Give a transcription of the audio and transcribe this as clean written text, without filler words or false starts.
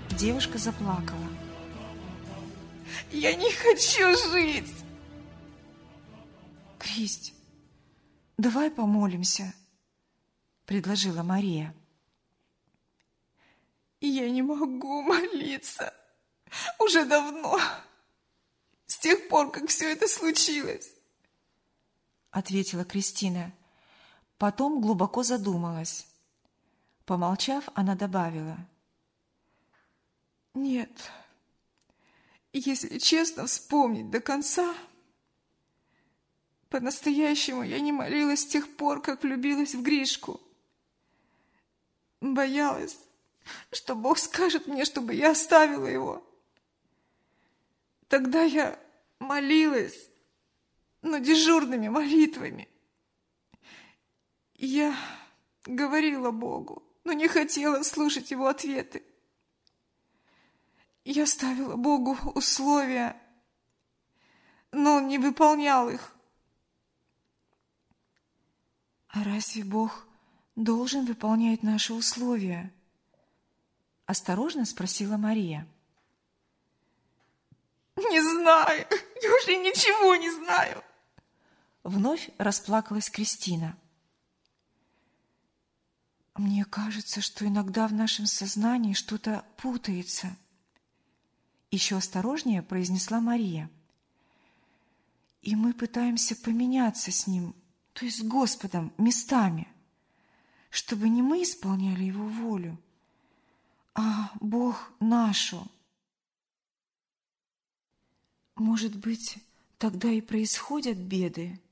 Девушка заплакала. Я не хочу жить! Кристь, давай помолимся, предложила Мария. Я не могу молиться. Уже давно. С тех пор, как все это случилось. Ответила Кристина. Потом глубоко задумалась. Помолчав, она добавила. Нет. Если честно вспомнить до конца, по-настоящему я не молилась с тех пор, как влюбилась в Гришку. Боялась, что Бог скажет мне, чтобы я оставила его. Тогда я молилась, но дежурными молитвами. Я говорила Богу, но не хотела слушать его ответы. Я ставила Богу условия, но он не выполнял их. А разве Бог должен выполнять наши условия? Осторожно спросила Мария. Не знаю, я уже ничего не знаю. Вновь расплакалась Кристина. Мне кажется, что иногда в нашем сознании что-то путается. Еще осторожнее произнесла Мария. И мы пытаемся поменяться с Ним, то есть с Господом, местами, чтобы не мы исполняли Его волю, а Бог нашу. Может быть, тогда и происходят беды,